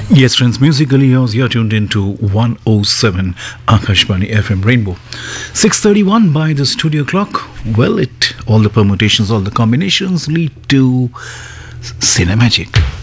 Yes, friends, musically yours, you're tuned into 107 Akashvani FM Rainbow. 6:31 by the studio clock. Well, all the permutations, all the combinations lead to Cinemagic.